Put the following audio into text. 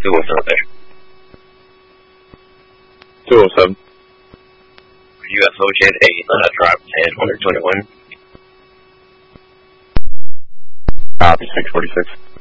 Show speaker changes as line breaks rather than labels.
207.
207.
UFO Jet 8, drive 10, 121.
Copy, 646.